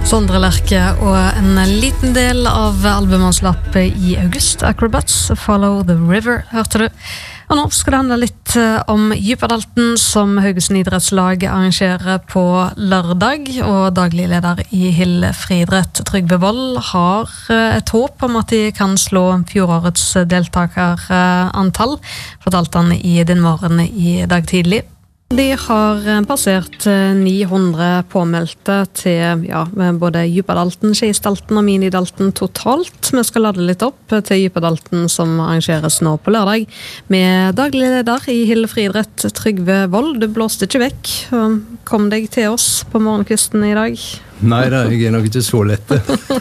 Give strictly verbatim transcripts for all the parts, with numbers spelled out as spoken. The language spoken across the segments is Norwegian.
Sondre Lerche og en liten del av albumanslappet i august, Acrobats, Follow the River, hørte du. Og nå skal det handle litt om Djupadalten, som Haugesund idrettslag arrangerer på lørdag, og daglig leder i Hill Friidrett, Trygve Vold, har et håp om at de kan slå fjorårets deltakerantall, fortalte han i Din Morgen i dag tidlig. De har passert ni hundre påmeldte til ja, både Djupadalten, Skisdalten og Minidalten totalt. Vi skal lade litt opp til Djupadalten som arrangeres nå på lørdag med daglig leder i Hill Friidrett, Trygve Vold. Du blåste ikke vekk. Kom deg til oss på morgenkvisten i dag. Nei da, jeg er nok ikke så lette.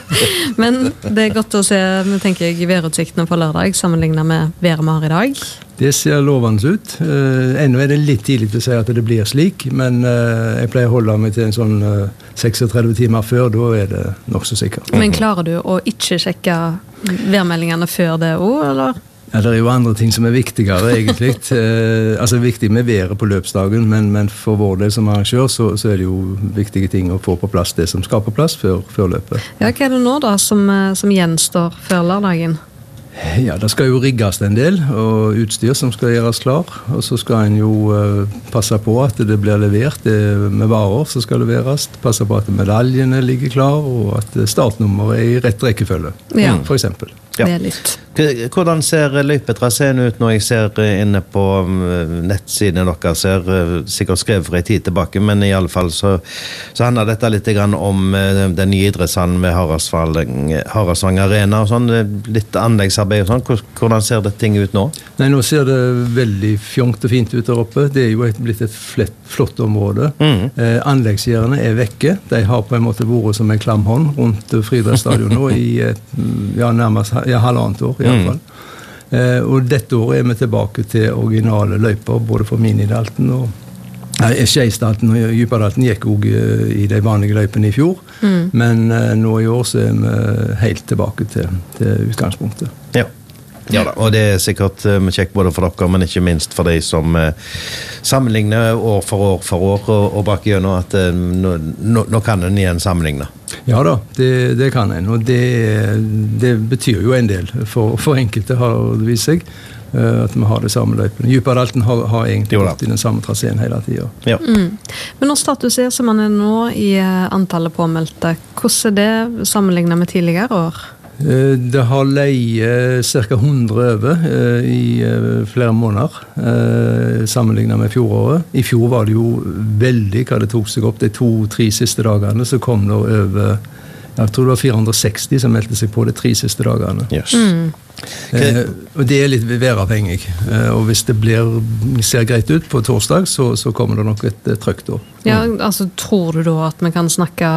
Men det er godt å se, vi tenker jeg, værutsiktene på lørdag sammenlignet med været vi har i dag. Det ser lovende ut. Uh, ennå er det litt tidlig til å si at det blir slik, men uh, jeg pleier å holde meg til en sånn uh, seksogtretti timer før, da er det nok så sikkert. Men klarer du å ikke sjekke værmeldingene før det også, eller? Ja, det er jo andre ting som er viktigere, egentlig. Uh, altså, viktig med været på løpsdagen, men, men for vår del som arrangør, så, så er det jo viktige ting å få på plass det som skal på plass før, før løpet. Ja, hva er det nå da som, som gjenstår før lørdagen? Ja, det skal jo rigges en del, og utstyr som skal gjøres klar, og så skal en jo uh, passe på at det blir levert det med varer som skal leveres, passe på at medaljene ligger klar, og at startnummeret er i rett rekkefølge, ja. For eksempel. Ja. Det er litt. Hvordan ser løypetraseen ut når jeg ser inne på nettsiden dere ser sikkert skrevet for en tid tilbake, men i alle fall så, så handler dette litt grann om den nye idrettshallen med Haraldsvang Arena og sånn, litt anleggsarbeid og sånn. Hvordan ser det ting ut nå? Nei, nå ser det veldig fjongt og fint ut der oppe. Det er jo et, blitt et flett, flott område. Mm. Eh, anleggsgjerdene er vekke. De har på en måte vært som en klamhånd rundt Friidrettsstadion nå i et, ja, nærmest ja, halvannet år i alle fall. Mm. Eh, og dette året er vi tilbake til originale løyper, både for Minidalten og eh, Skisdalten og Djupadalten gikk også eh, i de vanlige løypene i fjor, mm. men eh, nå i år så er vi helt tilbake til, til utgangspunktet. Ja. Ja da, og det er sikkert uh, kjekt både for dere, men ikke minst for de som uh, sammenligner år for år for år og, og bak gjennom at uh, nå, nå, nå kan en igjen sammenligne. Ja da, det, det kan en, og det, det betyr jo en del. For, for enkelte har det vist seg uh, at vi har det samme løypene. Djupadalten har, har egentlig vært i den samme traseen hele tiden. Ja. Mm. Men når status er som man er nå i uh, antallet påmeldte, hvordan er det sammenlignet med tidligere år? Det har leie cirka hundre over uh, i uh, flere måneder uh, sammenlignet med fjoråret. I fjor var det jo veldig hva det tok seg opp. De to-tre siste dagene så kom det over, jeg tror det var fire hundre og seksti som meldte seg på de tre siste dagene. Yes. Mm. Uh, og det er litt væravhengig. Uh, og hvis det blir, ser greit ut på torsdag, så, så kommer det nok et uh, trøkk da. Ja, altså tror du da at vi kan snakke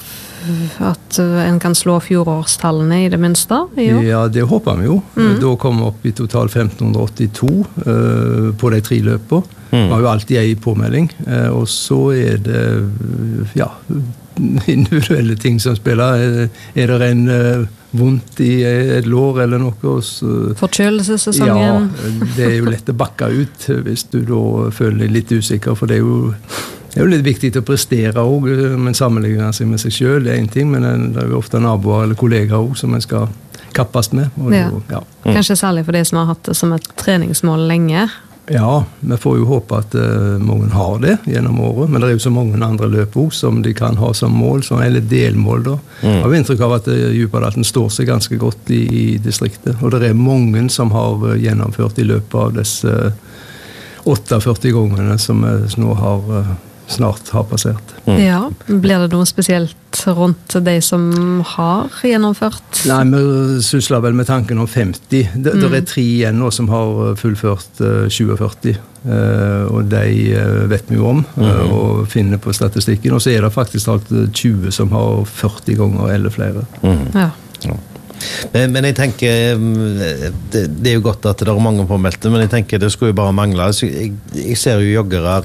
at en kan slå fjorårstallene i det minste? Jo. Ja, det håper vi jo. Mm. Da kommer vi opp i total femten åttito uh, på de tre løpene. Mm. Vi har jo alltid en påmelding, uh, og så er det ja, individuelle ting som spiller. Er, er det en uh, vondt i et lår eller noe? Så, forkjølelsessesongen? Ja, det er jo lett å bakke ut hvis du da føler deg litt usikker, for det er jo Det er jo litt viktig å prestere også, men sammenligne seg med seg selv, det er en ting, men det er jo ofte naboer eller kolleger også som en skal kappes med. Og ja. Ja. Kanskje særlig for de som har hatt det som et treningsmål lenge? Ja, vi får jo håpe at uh, mange har det gjennom året, men det er jo så mange andre løp også som de kan ha som mål, som, eller delmål da. Mm. Jeg har inntrykk av at uh, Djupadalten står seg ganske godt i, i distriktet, og det er mange som har uh, gjennomført i løpet av disse uh, åttiførti gangene som vi uh, nå har uh, snart har passert. Mm. Ja, blir det noe spesielt rundt de som har gjennomført? Nei, vi sysler vel med tanken om femti. Det, mm. det er tre igjen nå som har fullført uh, tjue-førti, uh, og de uh, vet vi jo om, uh, mm. og finner på statistikken, og så er det faktisk alt tjue som har førti ganger eller flere. Mm. Ja. Ja. Men, men jeg tenker det, det er jo godt at det er mange påmeldte, men jeg tenker det skulle jo bare mangle. Jeg, jeg ser jo joggere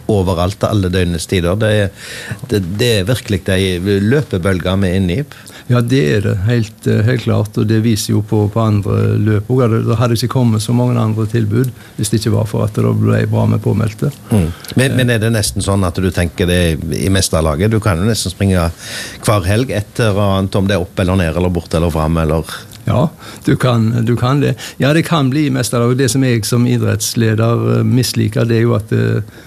overalt, alle døgnets tider. Det, det, det er virkelig de løpebølger vi er inne i. Ja, det er det, helt, helt klart, og det viser jo på, på andre løp. Det hadde ikke kommet så mange andre tilbud hvis det ikke var for at det ble bra med påmeldte. Mm. Men, men er det nesten sånn at du tenker det i mesterlaget? Du kan jo nesten springe hver helg etter annet, om det er opp eller ned, eller bort eller frem, eller... Ja, du kan, du kan det. Ja, det kan bli i mesterlaget. Det som jeg som idrettsleder misliker, det er jo at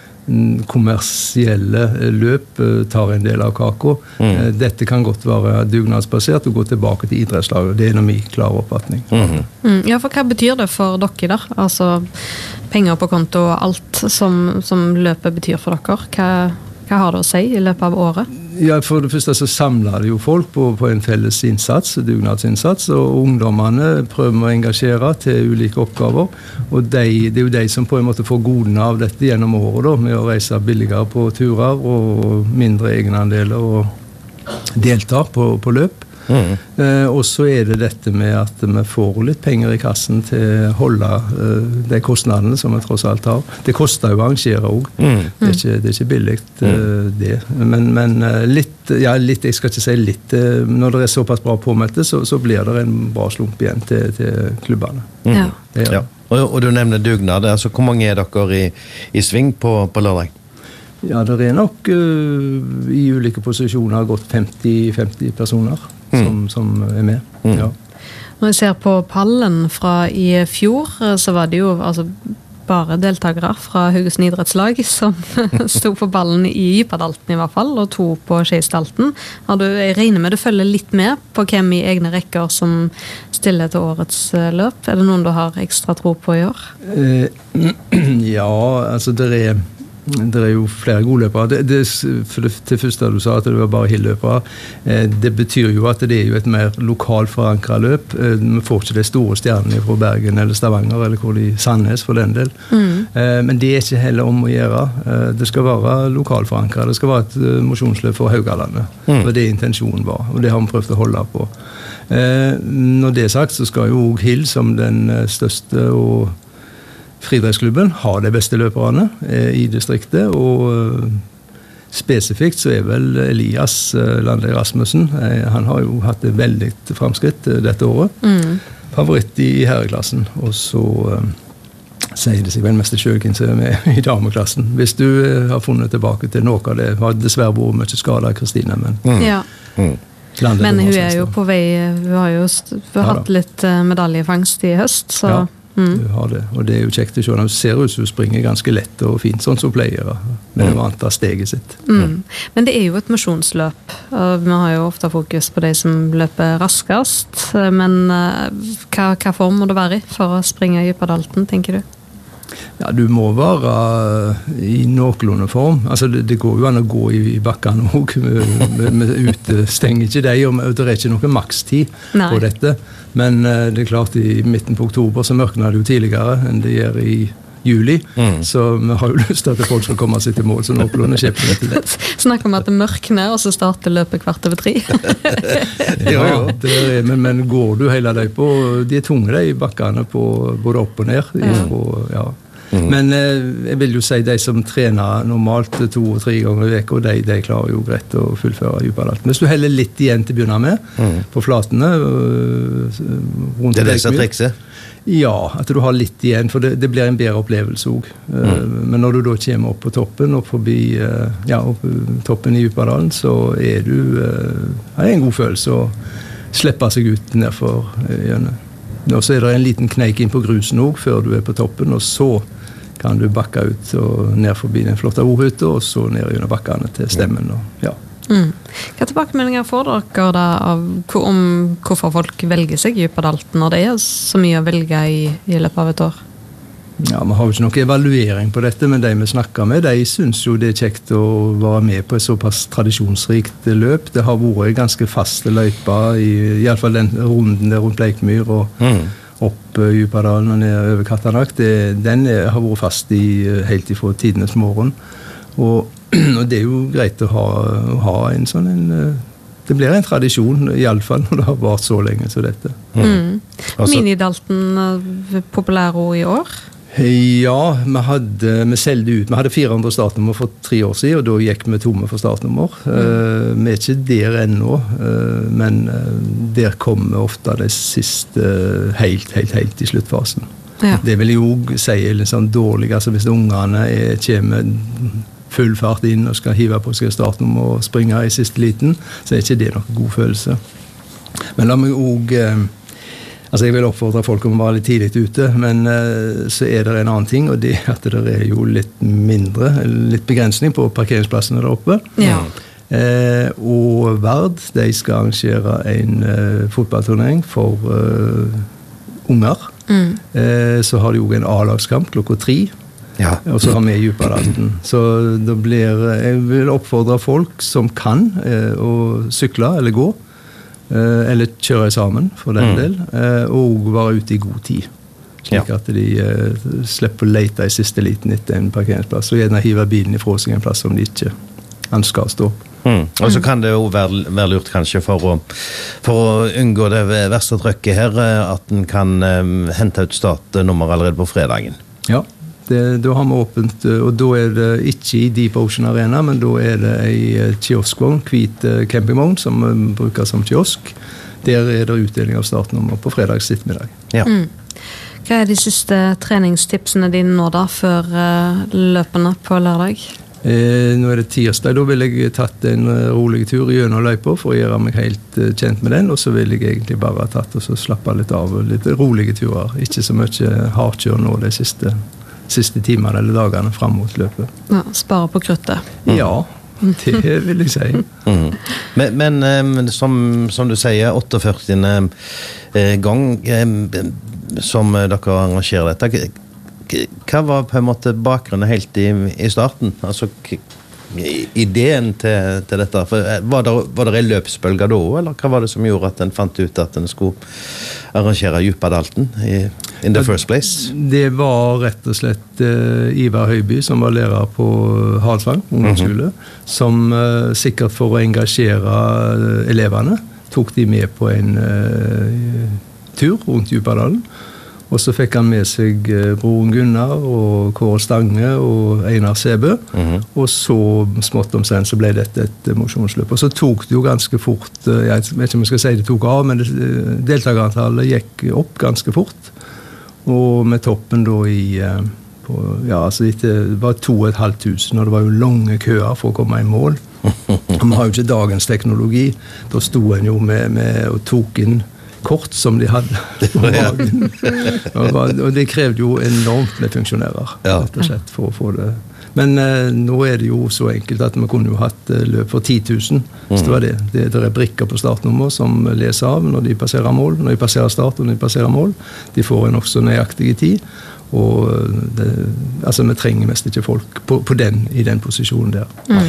kommersielle løp tar en del av kaka. Mm. Dette kan godt være dugnadsbasert og gå tilbake til idrettslaget. Det er noe min klare oppfatning. Mm. Mm. Ja, for hva betyr det for dere der? Altså penger på konto og alt som, som løpet betyr for dere. Hva, hva har det å si i løpet av året? Ja, for det første så samler det jo folk på, på en felles innsats, dugnadsinnsats, og ungdommene prøver å engasjere til ulike oppgaver, og de, det er jo de som på en måte får godene av dette gjennom året da, med å reise billigere på turer og mindre egenandeler og delta på, på løp. Mm. Eh, og så er det dette med at vi får litt penger i kassen til å holde eh, de kostnadene som vi tross alt har. Det koster jo å arrangere også. Mm. Det, er ikke, det er ikke billigt eh, det. Men, men litt, ja, litt, jeg skal ikke si litt, eh, når det er såpass bra påmeldte, så, så blir det en bra slump igjen til, til klubbene. Mm. Ja. Det, ja. Og, og du nevner dugnad, altså hvor mange er dere i, i sving på, på lørdag? Ja, det er nok uh, i ulike posisjoner gått femti femti personer mm. som, som er med. Mm. Ja. Når jeg ser på pallen fra i fjor, så var det jo altså, bare deltakere fra Haugesund idrettslag som stod på ballen i Djupadalten i hvert fall, og to på Skeisdalten. Jeg regner med du følger litt med på hvem i egne rekker som stiller til årets løp. Er det noen du har ekstra tro på i år? Uh, ja, altså det er Det er jo flere gode løpere. Det, det, for det, til første du sa at det var bare hilløpere. Eh, det betyr jo at det er jo et mer lokalt forankret løp. Eh, vi får ikke de store stjernene fra Bergen eller Stavanger eller hvor de Sandnes for den del. Mm. Eh, men det er ikke heller om å gjøre. Eh, det skal være lokalt forankret. Det skal være et uh, mosjonsløp for Haugalandet. Mm. Og det intensjonen var. Og det har vi prøvd å holde på. Eh, når det er sagt, så skal jo Hill som den største og friidrettsklubben har de beste løperne eh, i distriktet, og eh, spesifikt så er vel Elias eh, Landøy Rasmussen, eh, han har jo hatt et veldig fremskritt eh, dette året. Mm. Favoritt i herreklassen, og så eh, sier det seg vel mest selv hvem som er med i dameklassen. Hvis du eh, har funnet tilbake til noe av det, har dessverre vært mye skadet Kristine, men... Mm. Ja. Mm. Men hun er jo på vei, hun har jo st- hun har ja, hatt litt eh, medaljefangst i høst, så... Ja. Mm. Du har det, og det er jo kjekt å se. Det ser ut som du springer ganske lett og fint, sånn som pleier, med det vant av steget sitt. Mm. Men det er jo et mosjonsløp. Vi har jo ofte fokus på de som løper raskest, men hva, hva form må det være i for å springe i Djupadalten, tenker du? Ja, du må være i noenlunde form. Altså, det, det går jo an å gå i, i bakkene også. Vi utestenger ikke deg, og det er ikke noen makstid Nei. På dette. Men uh, det er klart, i midten på oktober så mørkner det jo tidligere enn det gjør i juli. Mm. Så vi har jo lyst til at folk skal komme seg til mål, så noenlunde kjøper det til det. Snakk om at det mørkner, og så starter løpet kvart over tre. Ja, det er, men, men går du hele deg på, de er tunge de bakkene på både opp og ned. Ja. På, ja. Mm. Men eh, jeg vil jo si de som trener normalt to og tre ganger i veka, de, de klarer jo greit å fullføre Djupadalten. Hvis du heller litt igjen til å begynne med, mm. på flatene øh, rundt det er det som trikset? Ja, at du har litt igjen, for det, det blir en bedre opplevelse også. Mm. Uh, men når du da kommer opp på toppen, opp forbi uh, ja, opp toppen i Djupadalen, så er du uh, har en god følelse å slippe seg ut nedfor gjennom. Og så er det en liten kneik inn på grusen også, før du er på toppen, og så kan du bakke ut og ned forbi den flotte ordhytta, og så ned under bakkene til stemmen. Og, ja. Mm. Hva tilbakemeldinger får dere da av, om hvorfor folk velger seg i Djupadalten når det er så mye å velge i, i løpet av et år? Ja, vi har jo ikke noen evaluering på dette, men de vi snakker med, de synes jo det er kjekt å være med på et såpass tradisjonsrikt løp. Det har vært ganske faste løyper, i, i alle fall den runden der rundt Bleikmyr og mm. opp uh, Djupadalen og ned over Kattanak. Det, den er, har vært fast i, helt ifra tidenes morgen. Og, og det er jo greit å ha, ha en sånn en... Det blir en tradisjon, i alle fall når det har vært så lenge som dette. Mm. Mm. Altså, Minidalten populær ord i år? Ja, vi hadde, vi selgde ut, vi hadde fire hundre startnummer for tre år siden, og da gikk vi tomme for startnummer. Mm. Uh, vi er ikke der ennå, uh, men uh, der kommer ofte det siste uh, helt, helt, helt i sluttfasen. Ja. Det vil jeg jo si er litt sånn dårlig, altså hvis ungene er, kommer full fart inn og skal hive på seg startnummer og springe i siste liten, så er ikke det noen god følelse. Men la meg også... Uh, Altså jeg vil oppfordre folk om å være litt tidlig ute, men uh, så er det en annen ting, og det er at det er jo litt mindre, litt begrensning på parkeringsplassene der oppe. Ja. Uh, og Vard, de skal arrangere en uh, fotballturnering for uh, unger. Mm. Uh, så har de jo en A-lagskamp klokka tre, ja. Og så har vi Djupadalten. Så det blir, jeg vil oppfordre folk som kan uh, å sykle eller gå, Uh, eller kjøre sammen for den mm. del, uh, og være ute i god tid slik ja. At de uh, slipper å lete i siste liten etter en parkeringsplass og gjerne hive bilen ifra seg en plass som de ikke ønsker å stå. Mm. Og så kan det jo være, være lurt kanskje for å, for å unngå det verste trykket her, at en kan um, hente ut startnummer allerede på fredagen. Ja, det, da har vi åpent, og da er det ikke i Deep Ocean Arena, men da er det en kioskvogn, hvit campingvogn, som vi bruker som kiosk. Der er det utdeling av startnummer på fredags ettermiddag. Ja. Mm. Hva er de siste treningstipsene dine nå da, før uh, løpene på lørdag? Eh, nå er det tirsdag, da vil jeg tatt en rolig tur gjennom løypa for å gjøre meg helt uh, kjent med den, og så vil jeg egentlig bare tatt og så slappe litt av, litt rolige turer. Ikke så mye hardkjør nå de siste siste timene eller dagene frem mot løpet. Ja, spare på kruttet. Mm. Ja, det vil jeg si. Mm. Men, men um, som, som du sier, åtteogførtiende gang um, som dere arrangerer dette, hva var på en måte bakgrunnen helt i, i starten? Altså, ideen til, til dette? For var det, var det en løpsbølge da, eller hva var det som gjorde at en fant ut at en skulle arrangere Djupadalten i in the first place? Det var rett og slett uh, Ivar Høiby, som var lærer på Halsvang ungdomsskole, mm-hmm. som uh, sikkert for å engasjere uh, elevene, tok de med på en uh, tur rundt Djupadalen. Og så fikk han med seg uh, broren Gunnar og Kåre Stange og Einar Sebø. Mm-hmm. Og så smått om sen så ble dette et uh, mosjonsløp. Og så tok det jo ganske fort, uh, jeg vet ikke om jeg skal si det tok av, men uh, deltakerantallet gikk opp ganske fort. Og med toppen da i på, ja, altså det var to og et halvt tusen, og det var jo lange køer for å komme i mål. Og vi har jo ikke dagens teknologi. Da stod en jo med, med og tok inn kort som de hadde på magen. og, og det krevde jo enormt med funksjonærer, rett og slett, for å få det. Men eh, nå er det jo så enkelt at vi kunne jo hatt eh, løp for ti tusen. Mm. Så det var det. det. Det er brikker på startnummer som leser av når de passerer mål, når de passerer start og når de passerer mål. De får en også nøyaktig tid. Og det, altså, vi trenger mest ikke folk på, på den, i den posisjonen der. Mm.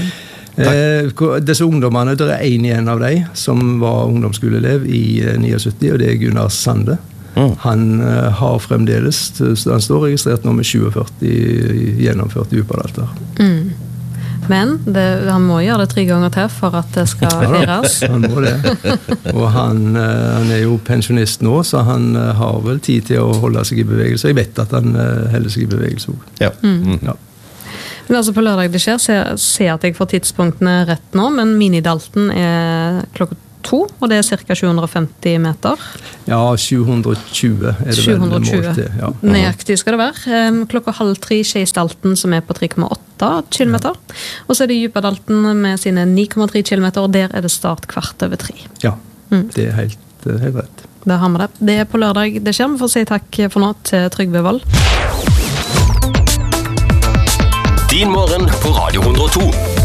Eh, disse ungdommene, det er en igjen av dem som var ungdomsskoleelev i eh, syttini, og det er Gunnar Sande. Mm. Han uh, har fremdeles, han står registrert nå med syttisju gjennomført Djupadalter. Mm. Men det, han må gjøre det tre ganger til for at det skal feires. Ja, han må det. Og han, uh, han er jo pensjonist nå, så han uh, har vel tid til å holde seg i bevegelse. Jeg vet at han uh, holder seg i bevegelse også. Ja. Mm. Ja. Men altså på lørdag det skjer, ser, ser at jeg får tidspunktene rett nå, men Minidalten er klokka to, og det er cirka sju hundre og femti meter. Ja, sju hundre og tjue er det sju hundre og tjue. Vel mål til. Ja. Nøyaktig skal det være. Klokka halv tre Skeisdalten, som er på tre komma åtte kilometer. Ja. Og så er det Djupadalten med sine ni komma tre kilometer, og der er det start kvart over tre. Ja, mm. det er helt, helt rett. Der har vi det. Det er på lørdag det skjer. Vi får si takk for nå til Trygve Vold. Din morgen på Radio hundre og to.